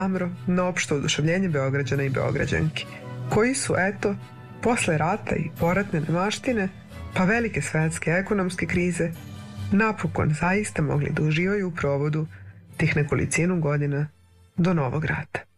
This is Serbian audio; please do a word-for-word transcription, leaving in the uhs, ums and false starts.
zamro na opšto oduševljenje Beograđana i Beograđanki, koji su, eto, posle rata i poratne nemaštine, pa velike svetske ekonomske krize, napokon zaista mogli da uživaju u provodu tih nekolicinu godina do novog rata.